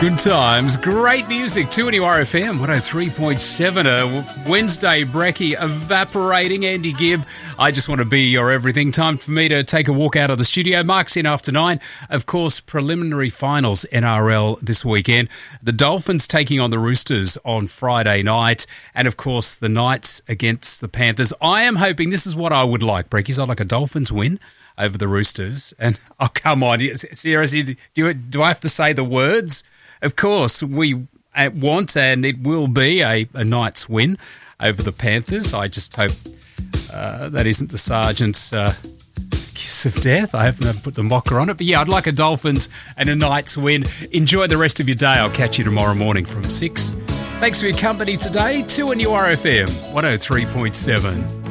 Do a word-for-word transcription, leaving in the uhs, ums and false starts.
Good times, great music, two N U R F M, one oh three point seven. A Wednesday brekkie evaporating. Andy Gibb, I just want to be your everything. Time for me to take a walk out of the studio. Mark's in after nine. Of course, preliminary finals N R L this weekend. The Dolphins taking on the Roosters on Friday night. And, of course, the Knights against the Panthers. I am hoping, this is what I would like, brekkies. I'd like a Dolphins win over the Roosters. And, oh, come on. Seriously, do, you, do I have to say the words? Of course, we want and it will be a, a Knights win over the Panthers. I just hope uh, that isn't the Sergeant's uh, kiss of death. I haven't put the mocker on it. But, yeah, I'd like a Dolphins and a Knights win. Enjoy the rest of your day. I'll catch you tomorrow morning from six. Thanks for your company today. two N U R F M, one oh three point seven.